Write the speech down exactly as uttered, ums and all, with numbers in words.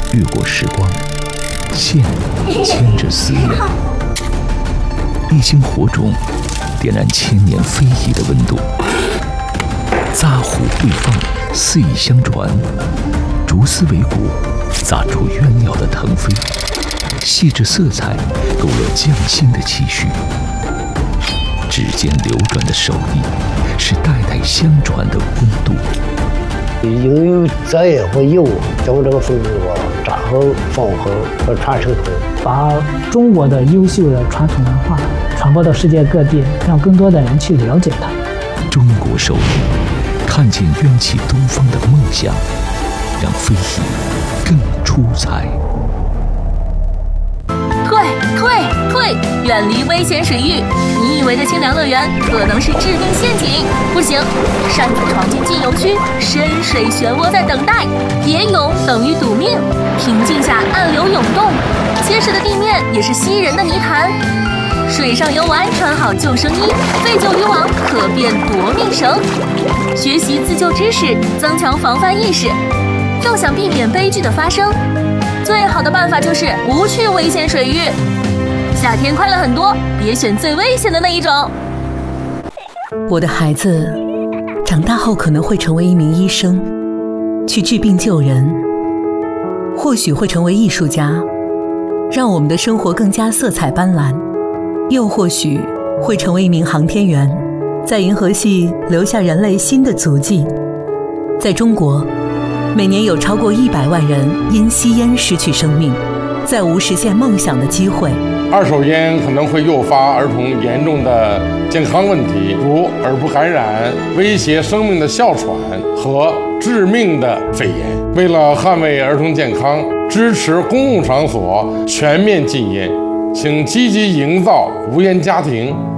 越过时光，线牵着思念，一星火种点燃千年非遗的温度。扎虎会放，四翼相传，竹丝为骨，砸出鸳鸟的腾飞。细致色彩勾勒匠心的期许，指尖流转的手艺是代代相传的温度。 因为这也会有将这个风俗啊扎好放好和传承好， 把中国的优秀的传统文化传播到世界各地，让更多的人去了解它。 中国手艺，看见冤气东方的梦想，让非遗更出彩。 退退退！远离危险水域！你以为的清凉乐园，可能是致命陷阱。不行，擅自闯进禁游区，深水漩涡在等待。蝶泳等于赌命，平静下暗流涌动，结实的地面也是吸人的泥潭。水上游玩，穿好救生衣，废旧渔网可变夺命绳。学习自救知识，增强防范意识。要想避免悲剧的发生，最好的办法就是不去危险水域。夏天快乐很多，别选最危险的那一种。 我的孩子长大后可能会成为一名医生，去治病救人，或许会成为艺术家，让我们的生活更加色彩斑斓，又或许会成为一名航天员，在银河系留下人类新的足迹。在中国，每年有超过一百万人因吸烟失去生命，再无实现梦想的机会。 二手烟可能会诱发儿童严重的健康问题，如耳部感染、威胁生命的哮喘和致命的肺炎。为了捍卫儿童健康，支持公共场所全面禁烟，请积极营造无烟家庭。